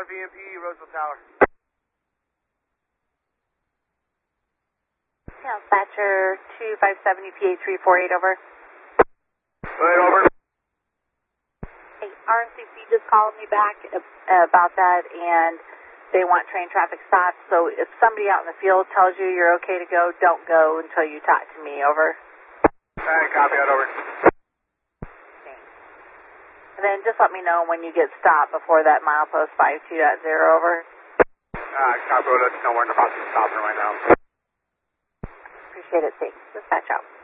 VMP, Roseville Tower. Yeah, dispatcher 257 UPA 348, over. Right, over. Hey, RNCC just called me back about that, and they want train traffic stopped. So if somebody out in the field tells you you're okay to go, don't go until you talk to me, over. Alright, copy that, over. And then just let me know when you get stopped before that milepost 52.0, over. Copy, let's know we're in the process of stopping right now. Appreciate it, thanks. Dispatch out.